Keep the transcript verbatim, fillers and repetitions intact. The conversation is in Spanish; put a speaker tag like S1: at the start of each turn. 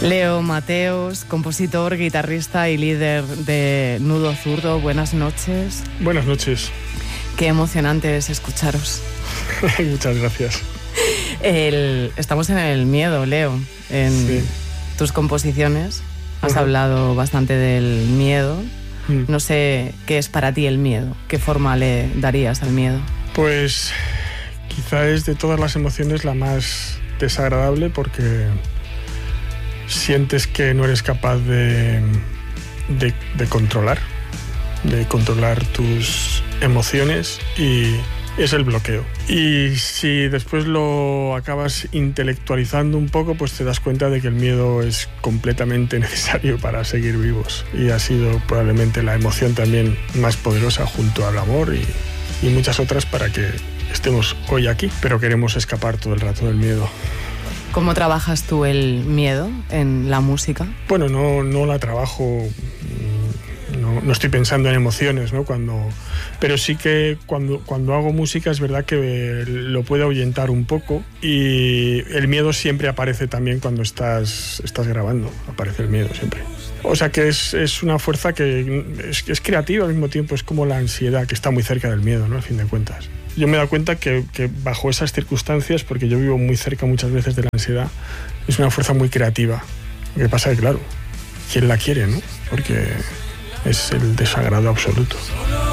S1: Leo Mateos, compositor, guitarrista y líder de Nudo Zurdo. Buenas noches.
S2: Buenas noches.
S1: Qué emocionante es escucharos.
S2: Muchas gracias.
S1: El, estamos en el miedo, Leo. En sí. tus composiciones has uh-huh. hablado bastante del miedo. Mm. No sé qué es para ti el miedo. ¿Qué forma le darías al miedo?
S2: Pues quizá es de todas las emociones la más desagradable, porque sientes que no eres capaz de, de, de controlar, de controlar tus emociones, y es el bloqueo. Y si después lo acabas intelectualizando un poco, pues te das cuenta de que el miedo es completamente necesario para seguir vivos, y ha sido probablemente la emoción también más poderosa, junto al amor y, y muchas otras, para que estemos hoy aquí, pero queremos escapar todo el rato del miedo.
S1: ¿Cómo trabajas tú el miedo en la música?
S2: Bueno, no, no la trabajo, no, no estoy pensando en emociones, ¿no? Cuando, pero sí que cuando, cuando hago música es verdad que lo puedo ahuyentar un poco, y el miedo siempre aparece también cuando estás, estás grabando, aparece el miedo siempre. O sea que es, es una fuerza que es, es creativa al mismo tiempo, es como la ansiedad, que está muy cerca del miedo, ¿no? Al fin de cuentas. Yo me he dado cuenta que, que bajo esas circunstancias, porque yo vivo muy cerca muchas veces de la ansiedad, es una fuerza muy creativa. Lo que pasa es que, claro, ¿quién la quiere, no? Porque es el desagrado absoluto.